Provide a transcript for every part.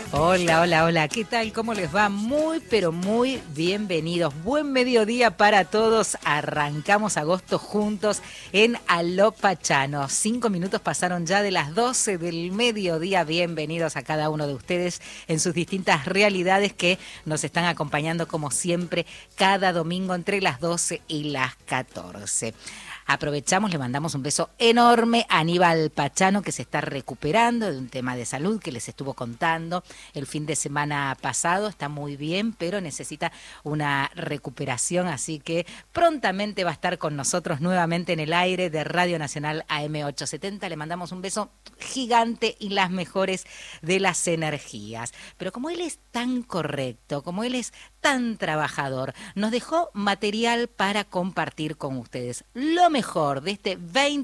Hola, hola, hola, ¿qué tal? ¿Cómo les va? Muy, pero muy bienvenidos. Buen mediodía para todos. Arrancamos agosto juntos en Aló Pachano. 5 minutos pasaron ya de las 12 del mediodía. Bienvenidos a cada uno de ustedes en sus distintas realidades que nos están acompañando como siempre cada domingo entre las 12 y las 14. Aprovechamos, le mandamos un beso enorme a Aníbal Pachano, que se está recuperando de un tema de salud que les estuvo contando el fin de semana pasado. Está muy bien, pero necesita una recuperación, así que prontamente va a estar con nosotros nuevamente en el aire de Radio Nacional AM870. Le mandamos un beso gigante y las mejores de las energías. Pero como él es tan correcto, como él es tan trabajador, nos dejó material para compartir con ustedes. Lo mejor de este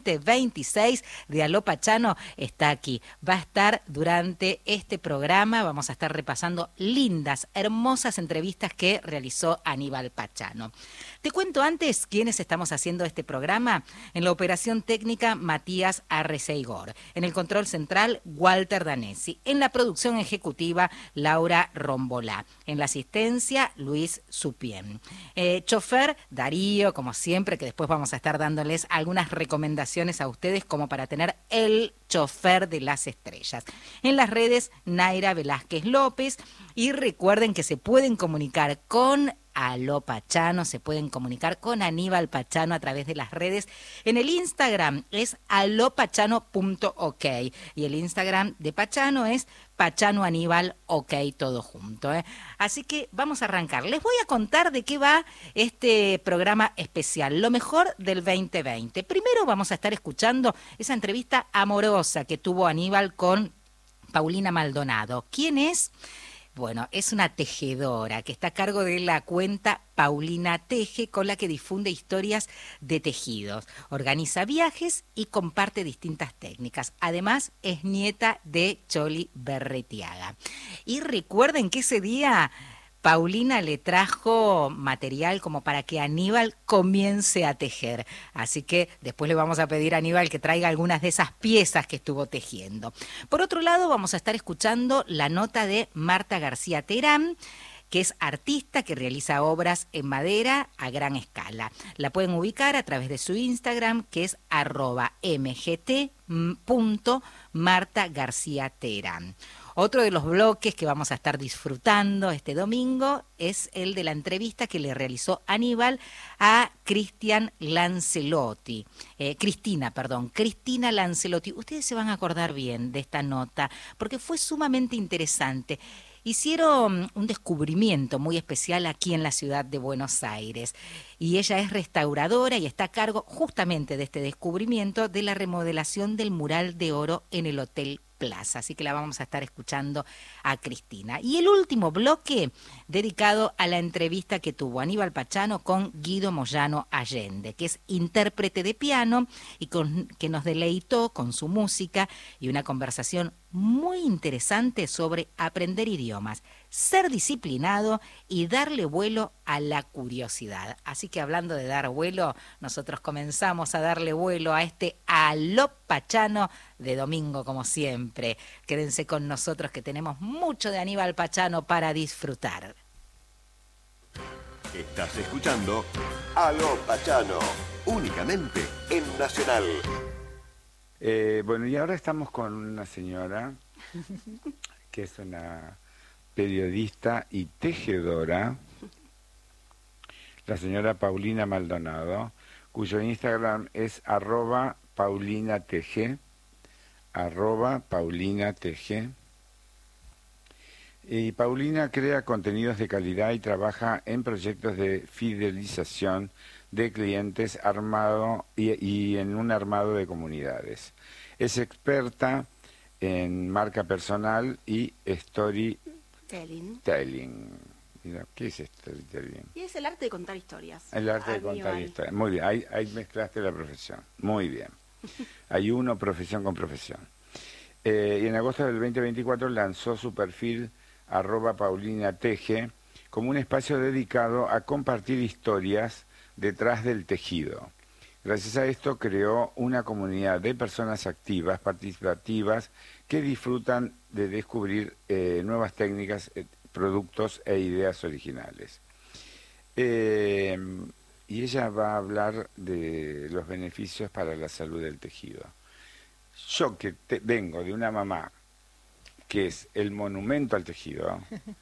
2026 de Aló Pachano está aquí. Va a estar durante este programa, vamos a estar repasando lindas, hermosas entrevistas que realizó Aníbal Pachano. Te cuento antes quiénes estamos haciendo este programa. En la operación técnica, Matías Arreceigor. En el control central, Walter Danesi. En la producción ejecutiva, Laura Rombolá. En la asistencia, Luis Supien. Chofer, Darío, como siempre, que después vamos a estar dándoles algunas recomendaciones a ustedes como para tener el chofer de las estrellas. En las redes, Naira Velázquez López. Y recuerden que se pueden comunicar con Aló Pachano, se pueden comunicar con Aníbal Pachano a través de las redes. En el Instagram es alopachano.ok y el Instagram de Pachano es Pachano Aníbal OK, todo junto. Así que vamos a arrancar. Les voy a contar de qué va este programa especial, lo mejor del 2020. Primero vamos a estar escuchando esa entrevista amorosa que tuvo Aníbal con Paulina Maldonado. ¿Quién es? Bueno, es una tejedora que está a cargo de la cuenta Paulina Teje, con la que difunde historias de tejidos, organiza viajes y comparte distintas técnicas. Además, es nieta de Choli Berretiaga. Y recuerden que ese día Paulina le trajo material como para que Aníbal comience a tejer. Así que después le vamos a pedir a Aníbal que traiga algunas de esas piezas que estuvo tejiendo. Por otro lado, vamos a estar escuchando la nota de Marta García Terán, que es artista que realiza obras en madera a gran escala. La pueden ubicar a través de su Instagram, que es @mgt.martagarciaterán. Otro de los bloques que vamos a estar disfrutando este domingo es el de la entrevista que le realizó Aníbal a Cristina Lancelotti. Cristina Lancelotti. Ustedes se van a acordar bien de esta nota porque fue sumamente interesante. Hicieron un descubrimiento muy especial aquí en la ciudad de Buenos Aires y ella es restauradora y está a cargo justamente de este descubrimiento de la remodelación del mural de oro en el Hotel Plaza. Así que la vamos a estar escuchando a Cristina. Y el último bloque dedicado a la entrevista que tuvo Aníbal Pachano con Guido Moyano Allende, que es intérprete de piano y que nos deleitó con su música y una conversación muy interesante sobre aprender idiomas, ser disciplinado y darle vuelo a la curiosidad. Así que hablando de dar vuelo, nosotros comenzamos a darle vuelo a este Aló Pachano de domingo como siempre. Quédense con nosotros que tenemos mucho de Aníbal Pachano para disfrutar. Estás escuchando Aló Pachano, únicamente en Nacional. Bueno, y ahora estamos con una señora que es una periodista y tejedora, la señora Paulina Maldonado, cuyo Instagram es @paulinateje, @paulinateje. Y Paulina crea contenidos de calidad y trabaja en proyectos de fidelización de clientes y en un armado de comunidades. Es experta en marca personal y storytelling. Mira, ¿qué es storytelling? Y es el arte de contar historias. El arte de contar historias. Muy bien, ahí mezclaste la profesión. Muy bien. Hay uno profesión con profesión. Y en agosto del 2024 lanzó su perfil @paulinateje como un espacio dedicado a compartir historias detrás del tejido. Gracias a esto creó una comunidad de personas activas, participativas, que que disfrutan de descubrir nuevas técnicas, productos e ideas originales. Y ella va a hablar de los beneficios para la salud del tejido. Yo que vengo de una mamá que es el monumento al tejido,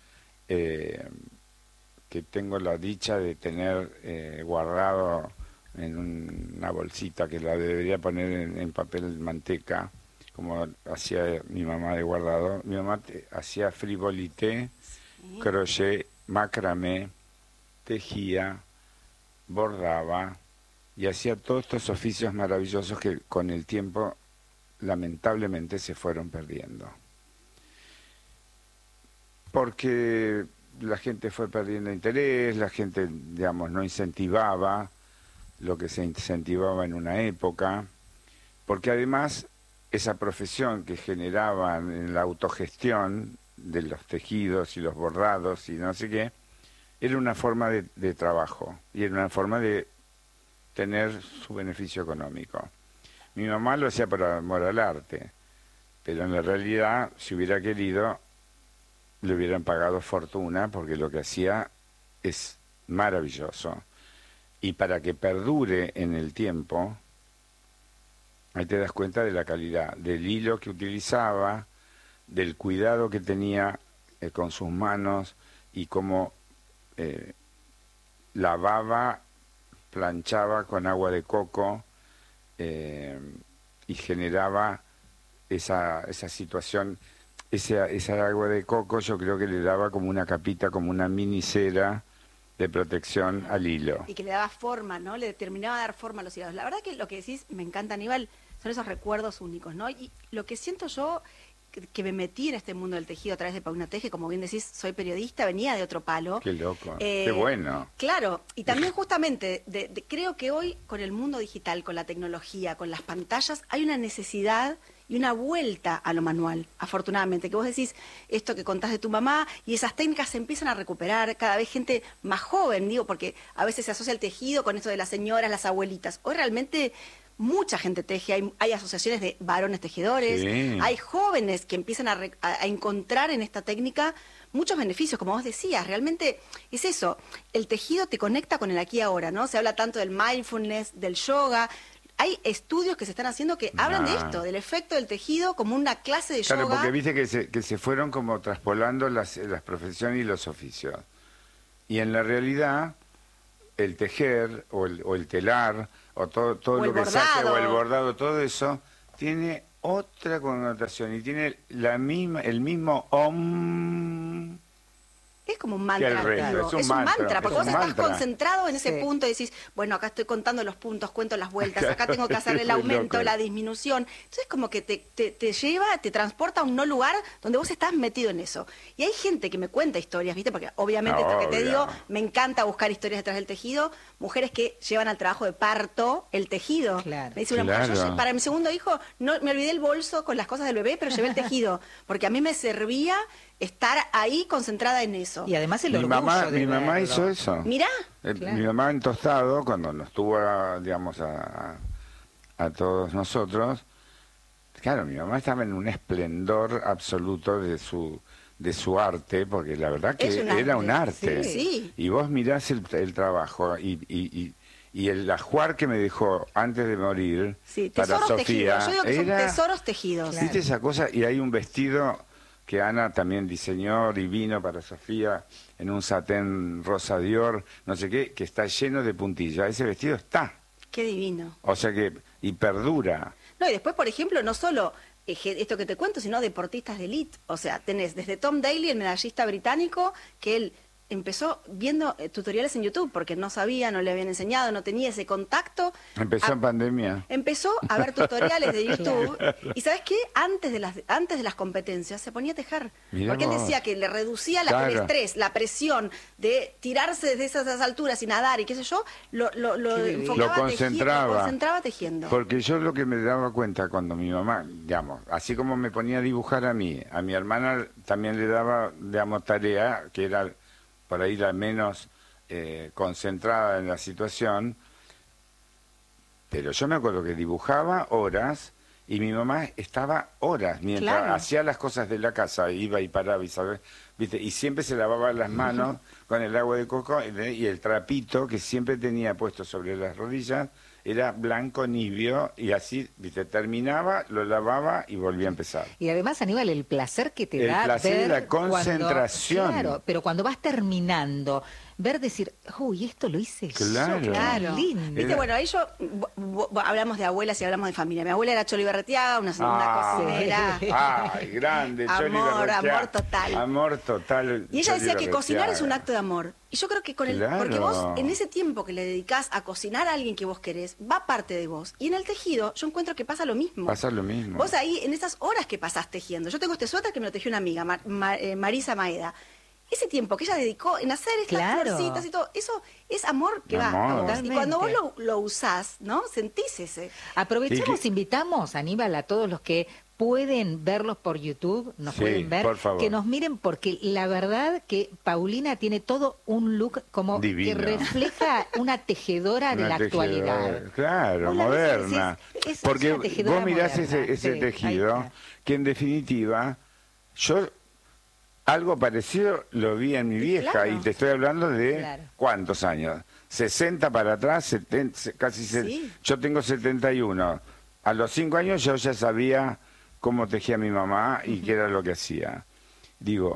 que tengo la dicha de tener guardado en una bolsita que la debería poner en papel manteca, como hacía mi mamá de guardado. Mi mamá hacía frivolité, crochet, macramé, tejía, bordaba y hacía todos estos oficios maravillosos que con el tiempo lamentablemente se fueron perdiendo. Porque la gente fue perdiendo interés, la gente, digamos, no incentivaba lo que se incentivaba en una época, porque además esa profesión que generaban en la autogestión de los tejidos y los bordados y no sé qué, era una forma de trabajo y era una forma de tener su beneficio económico. Mi mamá lo hacía por amor al arte, pero en la realidad, si hubiera querido, le hubieran pagado fortuna porque lo que hacía es maravilloso. Y para que perdure en el tiempo, ahí te das cuenta de la calidad, del hilo que utilizaba, del cuidado que tenía con sus manos y cómo lavaba, planchaba con agua de coco y generaba esa situación. Esa agua de coco yo creo que le daba como una capita, como una mini cera de protección al hilo. Y que le daba forma, ¿no? Le terminaba de dar forma a los hilos. La verdad que lo que decís me encanta, Aníbal, son esos recuerdos únicos, ¿no? Y lo que siento yo, que me metí en este mundo del tejido a través de Paulina Teje, como bien decís, soy periodista, venía de otro palo. Qué loco, qué bueno. Claro, y también justamente creo que hoy con el mundo digital, con la tecnología, con las pantallas, hay una necesidad y una vuelta a lo manual, afortunadamente, que vos decís esto que contás de tu mamá y esas técnicas se empiezan a recuperar, cada vez gente más joven, digo, porque a veces se asocia el tejido con esto de las señoras, las abuelitas. Hoy realmente mucha gente teje, hay asociaciones de varones tejedores, sí. Hay jóvenes que empiezan a encontrar en esta técnica muchos beneficios, como vos decías, realmente es eso, el tejido te conecta con el aquí y ahora, ¿no? Se habla tanto del mindfulness, del yoga. Hay estudios que se están haciendo que hablan de esto, del efecto del tejido como una clase de yoga. Claro, porque viste que se fueron como traspolando las profesiones y los oficios. Y en la realidad, el tejer o el telar o todo o lo que bordado. se hace, o el bordado, todo eso, tiene otra connotación y tiene el mismo om. Es como un mantra, es un mantra, porque vos estás concentrado en ese Sí. punto y decís, bueno, acá estoy contando los puntos, cuento las vueltas, acá tengo que hacer el aumento, la disminución. Entonces como que te lleva, te transporta a un no lugar donde vos estás metido en eso. Y hay gente que me cuenta historias, ¿viste? Porque obviamente esto que te digo, me encanta buscar historias detrás del tejido, mujeres que llevan al trabajo de parto el tejido. Claro. Me dice una mujer, yo para mi segundo hijo no me olvidé el bolso con las cosas del bebé, pero llevé el tejido, porque a mí me servía estar ahí concentrada en eso. Y además el Mi orgullo mamá, de mi mamá verlo. hizo eso. Mirá. Claro. Mi mamá en Tostado, cuando nos tuvo, digamos, a todos nosotros, claro, mi mamá estaba en un esplendor absoluto de su arte, porque la verdad que era un arte. Sí. Y vos mirás el trabajo y el ajuar que me dejó antes de morir Sí, para tesoros Sofía. tejidos. Yo digo que son tesoros tejidos. Claro. ¿Viste esa cosa? Y hay un vestido que Ana también diseñó divino para Sofía en un satén rosa Dior, no sé qué, que está lleno de puntillas. Ese vestido está. Qué divino. O sea que, y perdura. No, y después, por ejemplo, no solo esto que te cuento, sino deportistas de elite. O sea, tenés desde Tom Daley, el medallista británico, que él empezó viendo tutoriales en YouTube, porque no sabía, no le habían enseñado, no tenía ese contacto. Empezó en pandemia. Empezó a ver tutoriales de YouTube. Y ¿sabes qué? Antes de las competencias se ponía a tejer. Mirá Porque él vos. decía que le reducía el Claro. estrés, la presión de tirarse desde esas alturas y nadar y qué sé yo, lo enfocaba Lo lo concentraba tejiendo. Porque yo lo que me daba cuenta cuando mi mamá, digamos, así como me ponía a dibujar a mí, a mi hermana también le daba, digamos, tarea, que era por ahí la menos concentrada en la situación, pero yo me acuerdo que dibujaba horas Y mi mamá estaba horas mientras Claro. hacía las cosas de la casa, iba y paraba y ¿sabes? ¿Viste? Y siempre se lavaba las manos con el agua de coco y el trapito que siempre tenía puesto sobre las rodillas era blanco nibio y así, ¿viste? Terminaba, lo lavaba y volvía a empezar. Y además, Aníbal, el placer que te El da placer y ver la concentración. Claro, pero cuando vas terminando, ver decir, uy, esto lo hice Claro. yo, Claro. lindo. Viste, bueno, ahí yo, hablamos de abuelas y hablamos de familia. Mi abuela era Choli Berretiaga, una cocinera. Ay, grande, Choli Amor, Berretiaga. amor total. Amor total. Y ella Choli decía que cocinar Berretiaga. es un acto de amor. Y yo creo que con Claro. porque vos en ese tiempo que le dedicás a cocinar a alguien que vos querés, va parte de vos. Y en el tejido yo encuentro que pasa lo mismo. Pasa lo mismo. Vos ahí, en esas horas que pasás tejiendo, yo tengo este suéter que me lo tejió una amiga, Marisa Maeda. Ese tiempo que ella dedicó en hacer estas Claro. florcitas y todo, eso es amor que va Amor. a vos. Y cuando vos Totalmente. lo usás, ¿no? Sentís ese. Aprovechemos, Sí, que- invitamos, Aníbal, a todos los que pueden verlos por YouTube, nos Sí, pueden ver, por favor. que nos miren, porque la verdad que Paulina tiene todo un look como Divino. que refleja una tejedora de Una la tejedora, actualidad. claro, Vos la ves y moderna. decís, es Porque una tejedora vos mirás moderna. ese Sí, ahí tejido, está. que en definitiva, yo algo parecido lo vi en mi vieja, claro. y te estoy hablando de Claro. ¿cuántos años? 60 para atrás, 70, casi Sí. yo tengo 71. A los 5 años yo ya sabía cómo tejía mi mamá y qué era lo que hacía. Digo,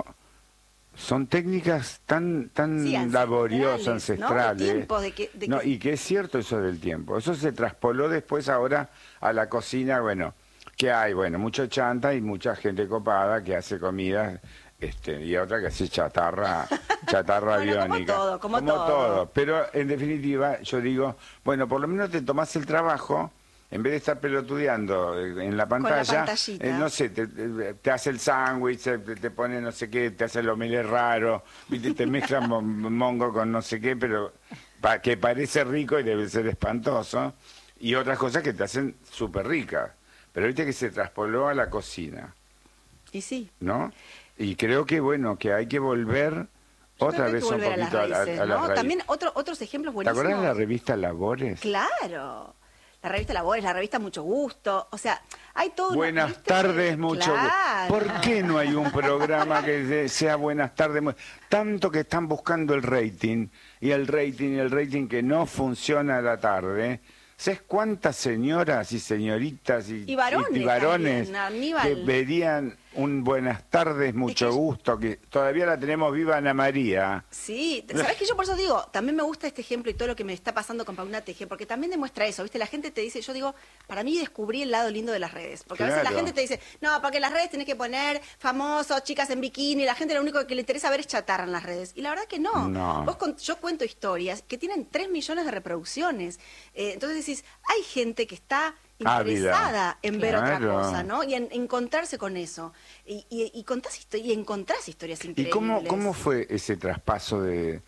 son técnicas tan Sí, laboriosas, ancestrales, ¿no? De ancestrales. tiempos, de que- No, y que es cierto eso del tiempo. Eso se traspoló después ahora a la cocina, bueno, que hay, bueno, mucho chanta y mucha gente copada que hace comidas, y otra que hace chatarra Bueno, como aviónica. todo, como todo. Pero en definitiva, yo digo, bueno, por lo menos te tomás el trabajo, en vez de estar pelotudeando en la pantalla, pantallita. no sé, te hace el sándwich, te pone no sé qué, te hace el omelette raro, ¿viste? Te mezclan mongo con no sé qué, pero que parece rico y debe ser espantoso, y otras cosas que te hacen súper ricas. Pero viste que se traspoló a la cocina, Y sí. ¿no? Y creo que, bueno, que hay que volver Yo otra creo que hay vez que un volver a las poquito a raíces, las ¿no? raíces. También otros ejemplos ¿Te buenísimos. acuerdas de la revista Labores? Claro. La revista Labores, la revista Mucho Gusto. O sea, hay todo una- Buenas ¿viste? tardes, mucho gusto. Claro. ¿Por qué no hay un programa que sea buenas tardes? Tanto que están buscando el rating, y el rating que no funciona a la tarde. ¿Sabes cuántas señoras y señoritas Y varones varones también, Aníbal. que verían un buenas tardes, mucho gusto, que todavía la tenemos viva Ana María? Sí, ¿sabes qué? Yo por eso digo, también me gusta este ejemplo y todo lo que me está pasando con Paulina Teje, porque también demuestra eso, ¿viste? La gente te dice, yo digo, para mí descubrí el lado lindo de las redes, porque a veces la Claro. gente te dice, no, porque en las redes tenés que poner famosos, chicas en bikini, la gente lo único que le interesa ver es chatarra en las redes, y la verdad que no. No. Yo cuento historias que tienen 3 millones de reproducciones, entonces decís, hay gente que está interesada en ver otra Claro. cosa, ¿no? Y en encontrarse con eso, y encontrás historias ¿Y increíbles. cómo fue ese traspaso de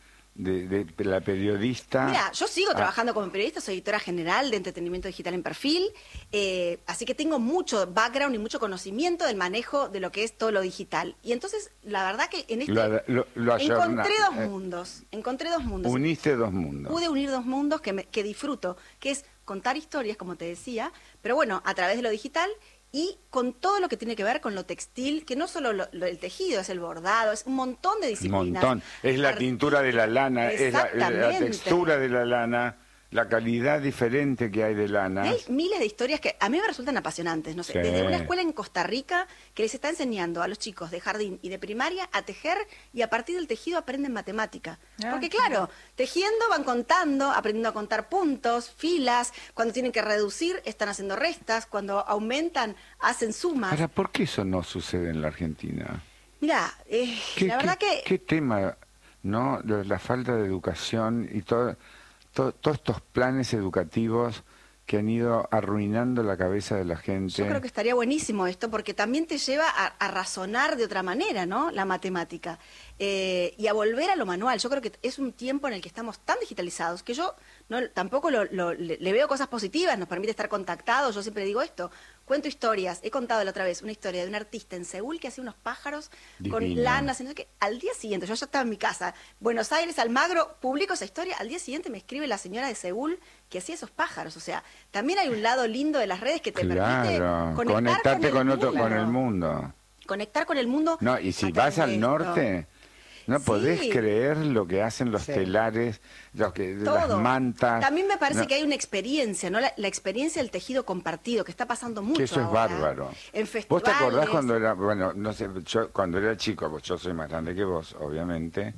la periodista? Mira, yo sigo trabajando como periodista, soy editora general de entretenimiento digital en Perfil, así que tengo mucho background y mucho conocimiento del manejo de lo que es todo lo digital. Y entonces, la verdad que en Lo ayorna- encontré dos mundos. Uniste dos mundos. Pude unir dos mundos que disfruto, que es contar historias, como te decía, pero bueno, a través de lo digital y con todo lo que tiene que ver con lo textil, que no solo el tejido, es el bordado, es un montón de Un disciplinas. montón. Es la tintura de la lana, es la Exactamente. textura de la lana, la calidad diferente que hay de lana. Hay miles de historias que a mí me resultan apasionantes, no sé, Sí. desde una escuela en Costa Rica que les está enseñando a los chicos de jardín y de primaria a tejer y a partir del tejido aprenden matemática. Ah, Porque claro, tejiendo van contando, aprendiendo a contar puntos, filas, cuando tienen que reducir están haciendo restas, cuando aumentan hacen sumas. Ahora, ¿por qué eso no sucede en la Argentina? Mira, la verdad que... ¿Qué tema, no? La falta de educación y todos estos planes educativos que han ido arruinando la cabeza de la gente. Yo creo que estaría buenísimo esto porque también te lleva a razonar de otra manera, ¿no? La matemática. Y a volver a lo manual. Yo creo que es un tiempo en el que estamos tan digitalizados que yo tampoco le veo cosas positivas, nos permite estar contactados. Yo siempre digo esto. cuento historias. He contado la otra vez una historia de un artista en Seúl que hacía unos pájaros con Divino. lanas, no sé qué. Al día siguiente, yo ya estaba en mi casa, Buenos Aires, Almagro, publico esa historia. Al día siguiente me escribe la señora de Seúl que hacía esos pájaros. O sea, también hay un lado lindo de las redes que te permite conectarte con el el mundo. Conectar con el mundo. No, y si a través vas al de esto. norte, no Sí. podés creer lo que hacen los Sí. telares, las Todo. mantas. También me parece No, que hay una experiencia, ¿no? La experiencia del tejido compartido, que está pasando mucho que eso es ahora. bárbaro. En ¿Vos te festivales. acordás cuando era, bueno, no sé, yo cuando era chico, pues yo soy más grande que vos, obviamente,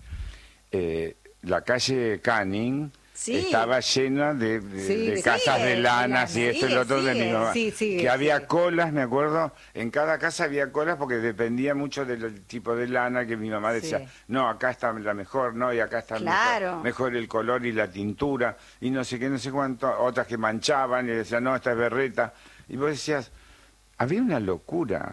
la calle Canning Sí. estaba llena de Sí, casas sigue, de lanas y esto y lo otro de mi sigue. mamá. Sí, sigue, que había sigue. colas, me acuerdo, en cada casa había colas porque dependía mucho del tipo de lana que mi mamá decía, Sí. no, acá está la mejor, no, y acá está Claro. mejor el color y la tintura, y no sé qué, no sé cuánto, otras que manchaban y decían, no, esta es berreta. Y vos decías, había una locura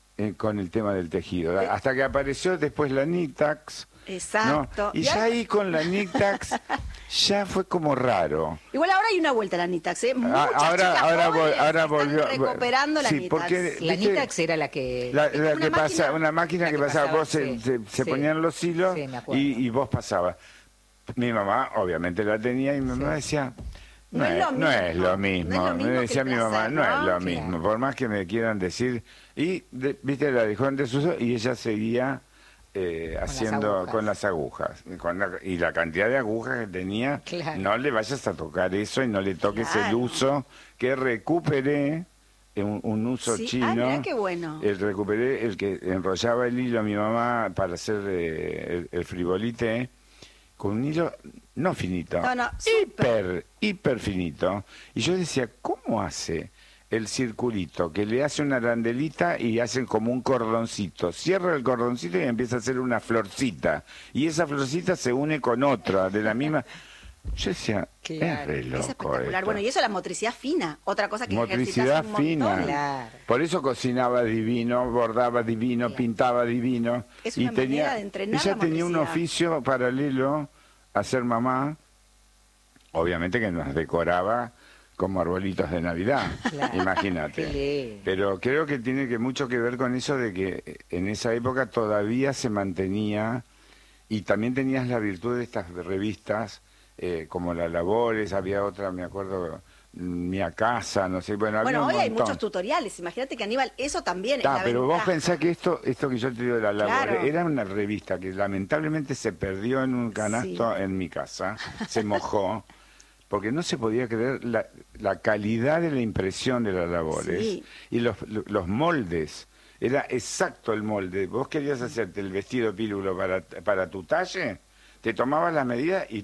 con el tema del tejido, hasta que apareció después la Nitax. Exacto. ¿No? Y ya ahí con la Nitax ya fue como raro. Igual ahora hay una vuelta a la Nitax, ¿eh? Muchas chicas jóvenes ahora están volvió. recuperando la Sí, Nitax. porque La ¿viste? Nitax era la que... La Es como que una pasa, máquina. una máquina La que que pasaba, pasaba, vos se sí. ponían los hilos Sí, me acuerdo. y vos pasabas. Mi mamá obviamente la tenía y mi mamá decía, no es lo mismo. No es lo Me mismo decía que mi el mamá, placer, no es ¿no? lo Claro. mismo, por más que me quieran decir. Y, viste, la dejó en desuso y ella seguía haciendo agujas. con las agujas. Y la cantidad de agujas que tenía, Claro. no le vayas a tocar eso y no le toques el Claro. uso que recuperé. Un uso Sí. chino. Ah, mirá qué bueno. Recuperé el que enrollaba el hilo a mi mamá para hacer el frivolité con un hilo no finito, No, súper. hiper finito. Y yo decía, ¿cómo hace el circulito? Que le hace una arandelita y hacen como un cordoncito. Cierra el cordoncito y empieza a hacer una florcita. Y esa florcita se une con otra de la misma. Yo decía, Claro. es re Es loco espectacular. esto. Bueno, y eso la motricidad fina. Otra cosa que Motricidad ejercitas un montón. fina. Claro. Por eso cocinaba divino, bordaba divino, Claro. pintaba divino. Es una manera de entrenar ella la tenía un motricidad. oficio paralelo a ser mamá, obviamente que nos decoraba como arbolitos de Navidad, Claro. imagínate. Qué lindo. Pero creo que tiene mucho que ver con eso de que en esa época todavía se mantenía y también tenías la virtud de estas revistas como La Labores, había otra, me acuerdo, Mia Casa, no sé, bueno, había Bueno, un hoy hay montón. muchos tutoriales. Imagínate que, Aníbal, eso también es Ah, la pero vos ventaja. pensás que esto que yo te digo de La Labores Claro. era una revista que lamentablemente se perdió en un canasto Sí. en mi casa, se mojó, porque no se podía creer la calidad de la impresión de Las Labores Sí. y los moldes. Era exacto el molde. Vos querías hacerte el vestido pílulo para tu talle, te tomabas la medida y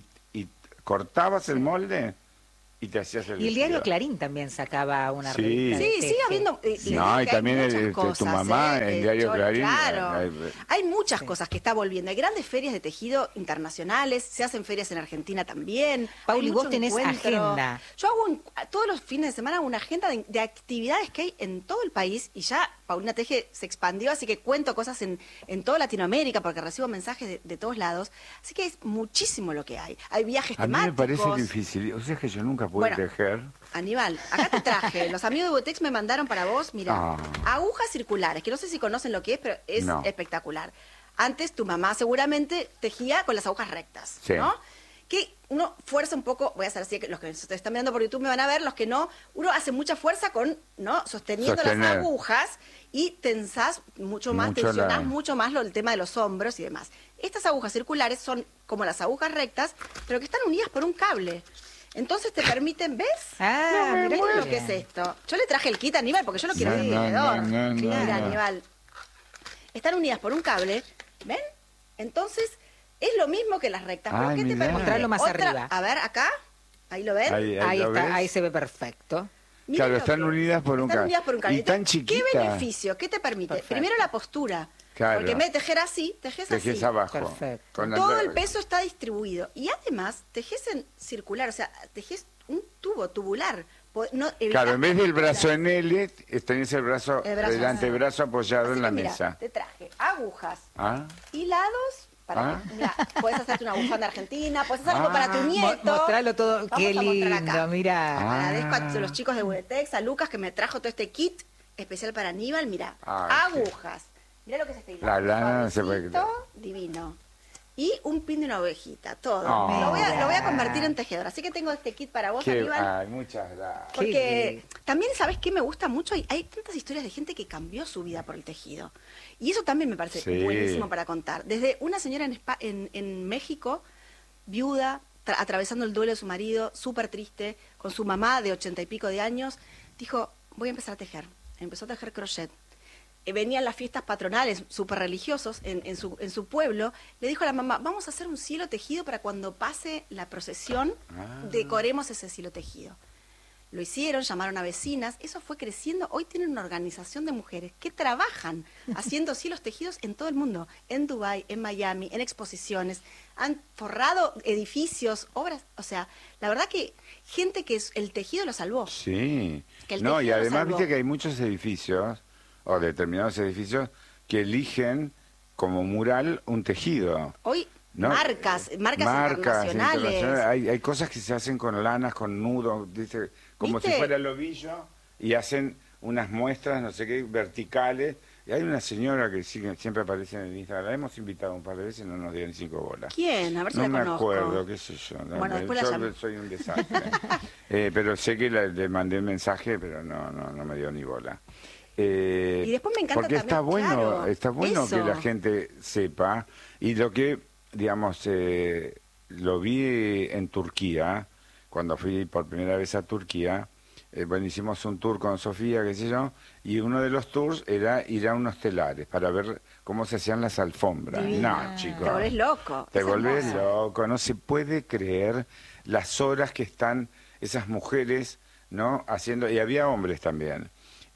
cortabas el molde y te hacías el Y el diario vestido. Clarín también sacaba una Sí. revista. de Sí, teje. sigue habiendo. No, y también hay tu muchas cosas, mamá, el diario Clarín, Claro. eh, Hay muchas cosas que está volviendo. Hay grandes ferias de tejido internacionales. Se hacen ferias en Argentina también. Pauli, Hay vos mucho tenés encuentro. agenda. Yo hago todos los fines de semana una agenda de actividades que hay en todo el país. Y ya Paulina Teje se expandió, así que cuento cosas en toda Latinoamérica porque recibo mensajes de todos lados. Así que es muchísimo lo que hay. Hay viajes A mí me temáticos. parece difícil. O sea que yo nunca pude Bueno, tejer. Aníbal, acá te traje. Los amigos de Botex me mandaron para vos, mira, Ah. agujas circulares, que no sé si conocen lo que es, pero es No. espectacular. Antes tu mamá seguramente tejía con las agujas rectas, Sí. ¿no? Que uno fuerza un poco, voy a hacer así, que los que se están mirando por YouTube me van a ver, los que no, uno hace mucha fuerza con, ¿no? Sosteniendo las Sostener. agujas y tensás mucho más, Mucho tensionás la- mucho más el tema de los hombros y demás. Estas agujas circulares son como las agujas rectas, pero que están unidas por un cable. Entonces te permiten, ¿ves? Ah, mirá Mirá qué lo que es bien. esto. Yo le traje el kit a Aníbal porque yo lo quiero No, ver no, alrededor. no, no, Mira, no. Aníbal. Están unidas por un cable, ¿ven? Entonces, es lo mismo que las rectas. ¿Pero Ay, qué te mirá. permite? Mostralo más Otra- arriba. A ver, acá. Ahí lo ven. Ahí ¿lo está, ves? ahí se ve perfecto. Miren Claro, lo están que- unidas por un están cable. unidas por un cable. Y tan ¿Qué chiquita. beneficio? ¿Qué te permite? Perfecto. Primero la postura. Claro. Porque en vez de tejer así, tejes así. Tejes abajo. Perfecto. Con la- Todo el peso está distribuido. Y además, tejes en circular, o sea, tejes un tubo tubular. No, Claro, en vez del brazo en en L, tenés el antebrazo apoyado en la mesa. Te traje agujas, ¿Ah? hilados, para Ah. que, mira, puedes hacerte una bufanda argentina, puedes hacer algo para tu Ah. nieto. Mostralo todo. Vamos Qué a mostrar lindo, acá. mira. Ah. Agradezco a los chicos de Budetex, a Lucas que me trajo todo este kit especial para Aníbal, mira, Ah, agujas. Mira lo que es este hilo. La lana se puede Suavecito, quitar. divino. Y un pin de una ovejita, todo. Oh. Lo voy a convertir en tejedor. Así que tengo este kit para vos, Aníbal. Ay, muchas gracias. Porque también, ¿sabes qué me gusta mucho? Hay tantas historias de gente que cambió su vida por el tejido. Y eso también me parece Sí. buenísimo para contar. Desde una señora en México, viuda, atravesando el duelo de su marido, súper triste, con su mamá de 80 y pico de años, dijo, voy a empezar a tejer. Empezó a tejer crochet. Venían las fiestas patronales súper religiosos en su pueblo, le dijo a la mamá, vamos a hacer un cielo tejido para cuando pase la procesión, decoremos ese cielo tejido. Lo hicieron, llamaron a vecinas, eso fue creciendo. Hoy tienen una organización de mujeres que trabajan haciendo cielos tejidos en todo el mundo, en Dubái, en Miami, en exposiciones, han forrado edificios, obras, o sea, la verdad que gente que el tejido lo salvó. Sí. Que el No, y tejido lo además salvó. viste que hay muchos edificios, o determinados edificios, que eligen como mural un tejido. Hoy ¿No? marcas internacionales. Hay cosas que se hacen con lanas, con nudos, dice, como ¿Viste? si fuera el ovillo, y hacen unas muestras, no sé qué, verticales. Y hay una señora que siempre aparece en el Instagram, la hemos invitado un par de veces y no nos dio ni 5 bolas. ¿Quién? A ver si No la me conozco. acuerdo, qué sé yo. No, Bueno, después la yo llamo. soy un desastre. Pero sé que le mandé un mensaje, pero no me dio ni bola. Y después me encanta porque también, claro, está bueno eso. que la gente sepa, y lo que, digamos, lo vi en Turquía, cuando fui por primera vez a Turquía. Bueno, hicimos un tour con Sofía, qué sé yo, y uno de los tours era ir a unos telares para ver cómo se hacían las alfombras. Divino. No, chicos. Te volvés loco. Te es volvés hermoso. loco, no se puede creer las horas que están esas mujeres, ¿no? Haciendo, y había hombres también,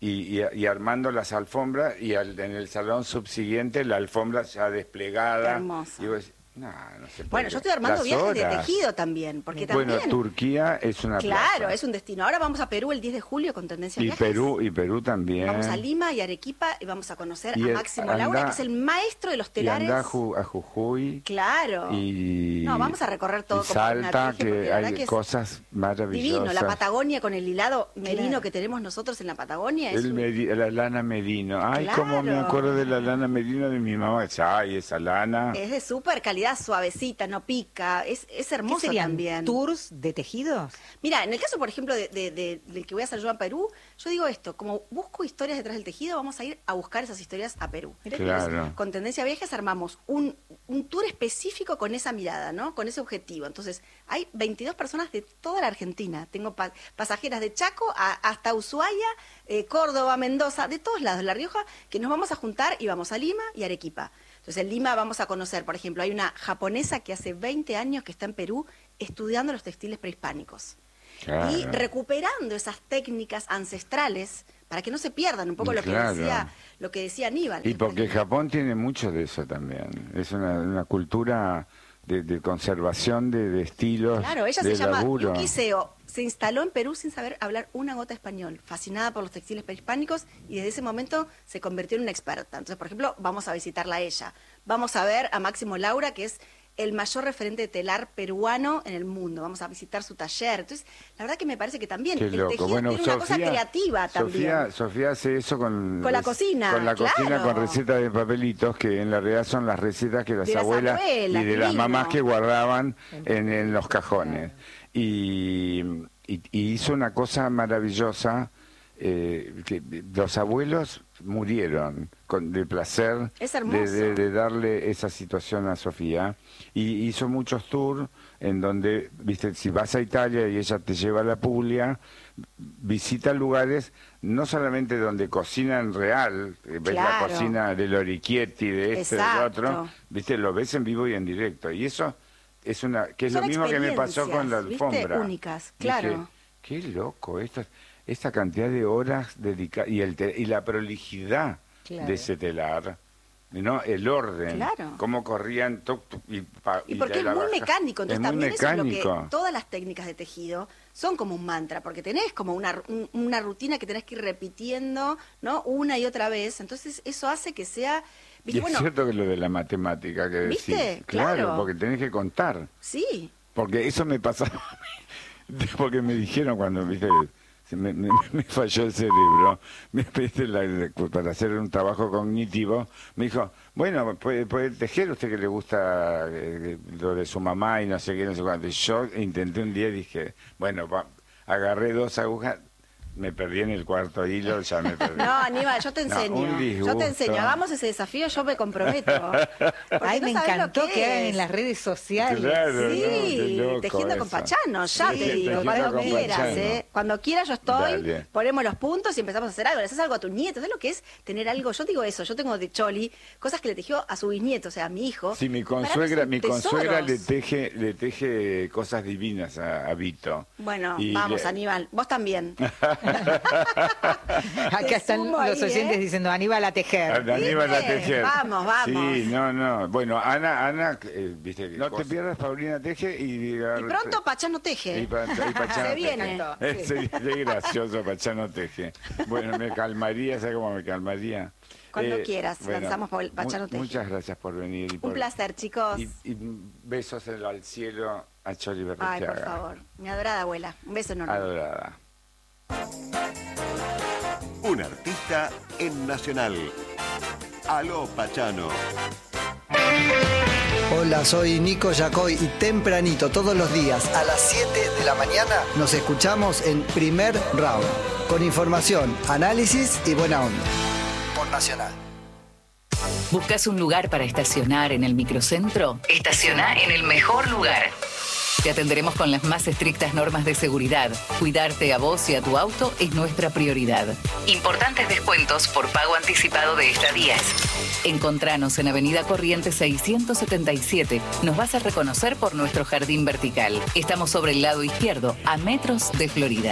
y armando las alfombras, y en el salón subsiguiente la alfombra ya desplegada. Hermoso. Y vos decís, no se puede Bueno, yo creer. estoy armando Las viajes de horas. tejido también, porque Bueno, también... Turquía es una Claro, plaza. es un destino. Ahora vamos a Perú el 10 de julio con Tendencia Y Viajes. Perú también. Vamos a Lima y Arequipa y vamos a conocer Y a el- Máximo anda- Laura, que es el maestro de los Y telares. anda a Jujuy. Claro. Y, No, vamos a recorrer todo y como una Salta, viaje, porque que la verdad hay que es cosas maravillosas. divino. La Patagonia con el hilado merino Claro. que tenemos nosotros en la Patagonia. Es La lana merino. Ay, cómo me Claro. acuerdo de la lana merino de mi mamá. Ay, esa lana. es de súper calidad, suavecita, no pica. Es ¿Qué hermoso serían? también. ¿Tours de tejidos? Mira, en el caso, por ejemplo, del que voy a hacer yo a Perú, yo digo esto, como busco historias detrás del tejido, vamos a ir a buscar esas historias a Perú. Claro. Entonces, con Tendencia Viajes armamos un tour específico con esa mirada, ¿no? Con ese objetivo. Entonces, hay 22 personas de toda la Argentina. Tengo pasajeras de Chaco hasta Ushuaia, Córdoba, Mendoza, de todos lados, La Rioja, que nos vamos a juntar y vamos a Lima y Arequipa. Entonces, en Lima vamos a conocer, por ejemplo, hay una japonesa que hace 20 años que está en Perú estudiando los textiles prehispánicos. Claro. Y recuperando esas técnicas ancestrales para que no se pierdan, un poco lo Claro. que decía Aníbal. Y porque Japón tiene mucho de eso también. Es una cultura de conservación de estilos, Claro, ella de se llama laburo. Yuki Seo. Se instaló en Perú sin saber hablar una gota español, fascinada por los textiles prehispánicos, y desde ese momento se convirtió en una experta. Entonces, por ejemplo, vamos a visitarla a ella. Vamos a ver a Máximo Laura, que es el mayor referente de telar peruano en el mundo. Vamos a visitar su taller. Entonces, la verdad que me parece que también Qué el loco. tejido Bueno, tiene una cosa creativa también. Sofía hace eso con Con la cocina, con la cocina, claro. con recetas de papelitos, que en la realidad son las recetas que las De las abuelas y de las divino. mamás que guardaban en los cajones. Y hizo una cosa maravillosa, que los abuelos murieron de placer Es hermoso. de darle esa situación a Sofía, y hizo muchos tours en donde, viste, si vas a Italia y ella te lleva a la Puglia, visita lugares no solamente donde cocinan real, ves la Claro. cocina del Orichietti, de este, del Exacto. otro, viste, lo ves en vivo y en directo, y eso es que es Son lo mismo que me pasó con la experiencias, alfombra. ¿viste? Únicas, Dije, claro. qué loco esta cantidad de horas dedicadas y la prolijidad Claro. de ese telar, ¿no? El orden, Claro. cómo corrían Y porque es la muy baja. mecánico, entonces Es muy también eso es lo mecánico. que todas las técnicas de tejido son como un mantra, porque tenés como una rutina que tenés que ir repitiendo, ¿no? Una y otra vez, entonces eso hace que sea, Y ¿viste? es Bueno, cierto que lo de la matemática que decís. ¿Viste? Claro, Claro. porque tenés que contar. sí, Porque eso me pasaba a mí. Porque me dijeron cuando, viste, me falló el cerebro. Me pediste para hacer un trabajo cognitivo. Me dijo, bueno, puede tejer, usted que le gusta lo de su mamá y no sé qué, no sé cuánto. Y yo intenté un día y dije, bueno, agarré 2 agujas. Me perdí en el cuarto hilo, ya me perdí. No, Aníbal, yo te enseño. Yo te enseño. Hagamos ese desafío, yo me comprometo. Ay, me encantó que hagan en las redes sociales. Claro, Sí, no, tejiendo con Pachano, ya te digo, cuando quieras, Cuando quieras yo estoy, Dale. ponemos los puntos y empezamos a hacer algo. Le haces algo a tu nieto, ¿sabes lo que es tener algo? Yo digo eso, yo tengo de Choli cosas que le tejió a su bisnieto, o sea, a mi hijo. Sí, mi Para consuegra mí son tesoros. le teje cosas divinas a Vito. Bueno, Y vamos, Aníbal, vos también. Acá están sumo los ahí, oyentes diciendo Aníbal a tejer. Aníbal a tejer. Vamos, vamos. Sí, no. Bueno, Ana, viste que no te pierdas, Paulina teje Y pronto Pachano teje. Y Pachano Se viene. Sería gracioso, Pachano teje. Bueno, me calmaría, ¿sabes cómo me calmaría? Cuando quieras, lanzamos Pachano teje. Muchas gracias por venir. Un placer, chicos. Y besos al cielo a Choli Berrechiaga. Ay, por favor. Mi adorada abuela. Un beso enorme. Adorada. Un artista en Nacional. Aló Pachano. Hola, soy Nico Yacoy y tempranito todos los días a las 7 de la mañana nos escuchamos en Primer Round con información, análisis y buena onda. Por Nacional. ¿Buscas un lugar para estacionar en el microcentro? Estaciona en el mejor lugar. Te atenderemos con las más estrictas normas de seguridad. Cuidarte a vos y a tu auto es nuestra prioridad. Importantes descuentos por pago anticipado de estadías. Encontranos en Avenida Corrientes 677. Nos vas a reconocer por nuestro jardín vertical. Estamos sobre el lado izquierdo, a metros de Florida.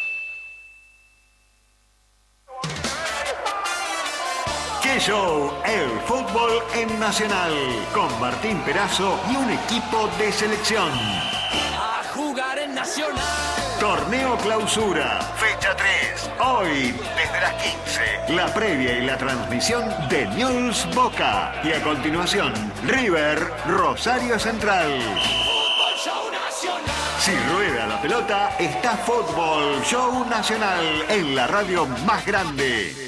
¡Qué show! El fútbol en Nacional. Con Martín Perazo y un equipo de selección. A jugar en Nacional. Torneo Clausura, fecha 3. Hoy, desde las 15. La previa y la transmisión de Newell's Boca. Y a continuación, River Rosario Central. Fútbol Show Nacional. Si rueda la pelota, está Fútbol Show Nacional en la radio más grande.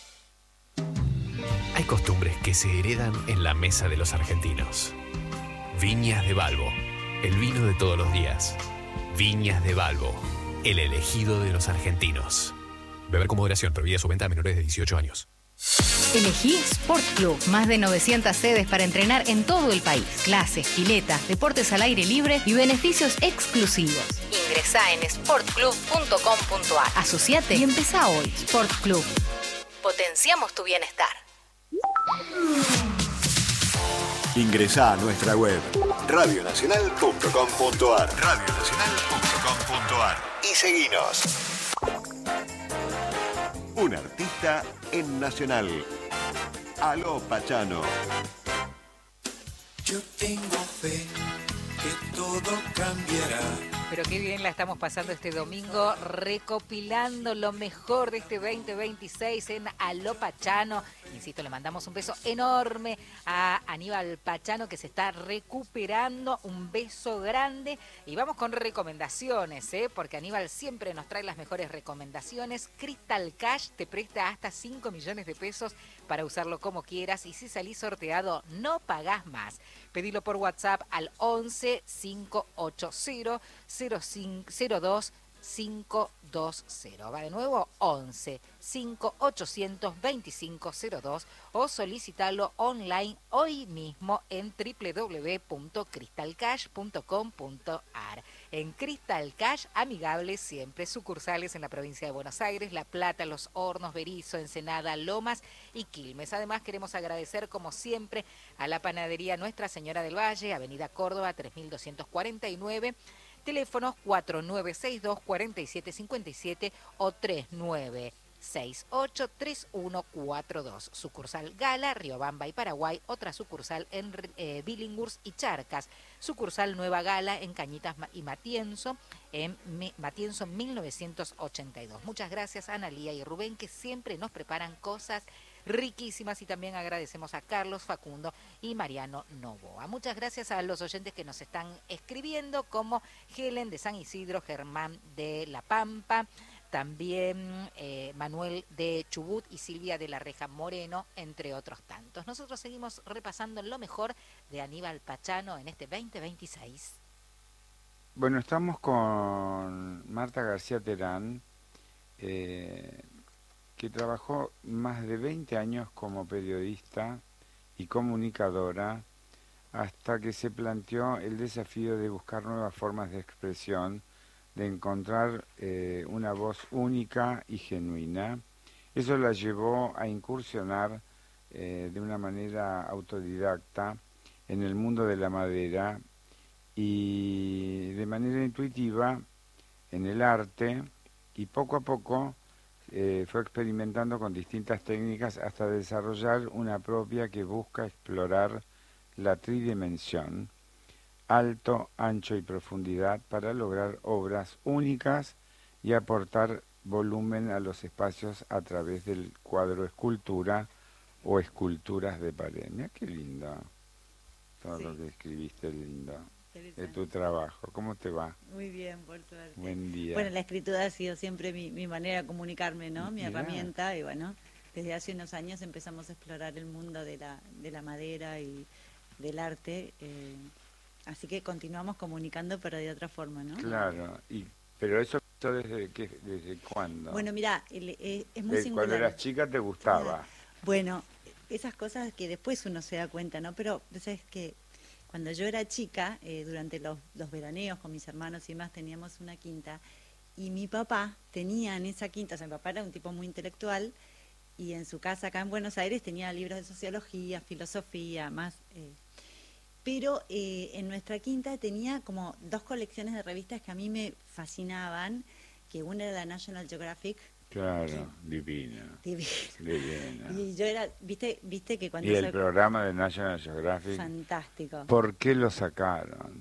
Hay costumbres que se heredan en la mesa de los argentinos. Viñas de Balbo, el vino de todos los días. Viñas de Balbo, el elegido de los argentinos. Beber con moderación, prohibida su venta a menores de 18 años. Elegí Sport Club. Más de 900 sedes para entrenar en todo el país. Clases, piletas, deportes al aire libre y beneficios exclusivos. Ingresá en sportclub.com.ar. Asociate y empezá hoy. Sport Club. Potenciamos tu bienestar. Ingresá a nuestra web radionacional.com.ar y seguinos. Un artista en Nacional. Aló Pachano. Yo tengo fe que todo cambiará. Pero qué bien la estamos pasando este domingo, recopilando lo mejor de este 2026 en Aló Pachano. Insisto, le mandamos un beso enorme a Aníbal Pachano, que se está recuperando. Un beso grande. Y vamos con recomendaciones, porque Aníbal siempre nos trae las mejores recomendaciones. Crystal Cash te presta hasta 5 millones de pesos para usarlo como quieras. Y si salís sorteado, no pagás más. Pedilo por WhatsApp al 11 580 02 520. Va de nuevo, 11 5800 2502 o solicitalo online hoy mismo en www.crystalcash.com.ar. En Crystal Cash, amigables siempre, sucursales en la provincia de Buenos Aires, La Plata, Los Hornos, Berizo, Ensenada, Lomas y Quilmes. Además, queremos agradecer como siempre a la panadería Nuestra Señora del Valle, Avenida Córdoba 3249, teléfonos 4962-4757 o 3968-3142. Sucursal Gala, Riobamba y Paraguay. Otra sucursal en Billinghurst y Charcas. Sucursal Nueva Gala en Cañitas y Matienzo, en Matienzo 1982. Muchas gracias a Analía y Rubén, que siempre nos preparan cosas riquísimas, y también agradecemos a Carlos, Facundo y Mariano Novoa. Muchas gracias a los oyentes que nos están escribiendo, como Helen de San Isidro, Germán de La Pampa, también Manuel de Chubut y Silvia de la Reja Moreno, entre otros tantos. Nosotros seguimos repasando lo mejor de Aníbal Pachano en este 2026. Bueno, estamos con Marta García Terán, que trabajó más de 20 años como periodista y comunicadora, hasta que se planteó el desafío de buscar nuevas formas de expresión, de encontrar una voz única y genuina. Eso la llevó a incursionar de una manera autodidacta en el mundo de la madera y de manera intuitiva en el arte, y poco a poco fue experimentando con distintas técnicas hasta desarrollar una propia que busca explorar la tridimensión, alto, ancho y profundidad, para lograr obras únicas y aportar volumen a los espacios a través del cuadro escultura o esculturas de pared. Mira qué lindo todo lo que escribiste, lindo. De tu trabajo. ¿Cómo te va? Muy bien, por suerte. Buen día. Bueno, la escritura ha sido siempre mi manera de comunicarme, ¿no? Mi herramienta, y bueno, desde hace unos años empezamos a explorar el mundo de la madera y del arte, así que continuamos comunicando, pero de otra forma, ¿no? Claro, pero eso ¿desde cuándo? Bueno, mira, es muy singular. Cuando eras chica te gustaba. Bueno, esas cosas que después uno se da cuenta, ¿no? Pero, ¿sabes qué? Cuando yo era chica, durante los veraneos con mis hermanos y demás, teníamos una quinta, y mi papá tenía en esa quinta, o sea, mi papá era un tipo muy intelectual, y en su casa acá en Buenos Aires tenía libros de sociología, filosofía, más... pero en nuestra quinta tenía como 2 colecciones de revistas que a mí me fascinaban, que una era la National Geographic. Claro, divina. Y yo era, viste que cuando... Y el programa de National Geographic. Fantástico. ¿Por qué lo sacaron?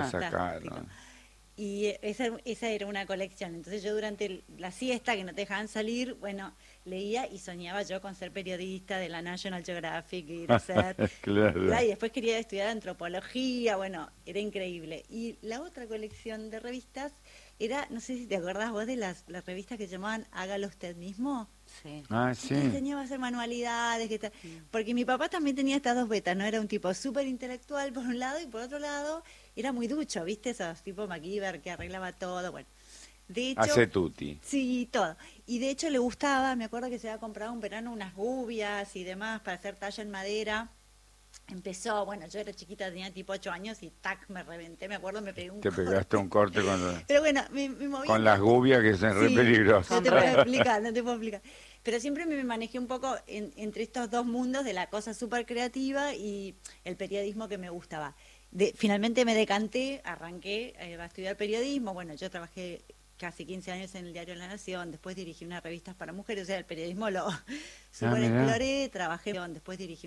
Y esa era una colección. Entonces yo durante la siesta, que no te dejaban salir, bueno, leía y soñaba yo con ser periodista de la National Geographic y de ser... Claro. Y después quería estudiar antropología, bueno, era increíble. Y la otra colección de revistas era, no sé si te acordás vos de las revistas que llamaban Hágalo Usted Mismo. Sí. Ah, sí. Te enseñaba a hacer manualidades, porque mi papá también tenía estas 2 betas, ¿no? Era un tipo súper intelectual por un lado, y por otro lado era muy ducho, ¿viste? Esos tipo MacGyver que arreglaba todo, bueno. De hecho, hace tutti. Sí, todo. Y de hecho le gustaba, me acuerdo que se había comprado un verano unas gubias y demás para hacer talla en madera. Empezó, bueno, yo era chiquita, tenía tipo 8 años y tac, me reventé, me acuerdo, me pegué un corte. Te pegaste un corte con, pero bueno, me moví con las gubias, que son re peligrosas. No te puedo explicar. Pero siempre me manejé un poco entre estos 2 mundos, de la cosa súper creativa y el periodismo que me gustaba. Finalmente me decanté, arranqué a estudiar periodismo. Bueno, yo trabajé casi 15 años en el diario La Nación, después dirigí unas revistas para mujeres, o sea, el periodismo lo super exploré, trabajé, después dirigí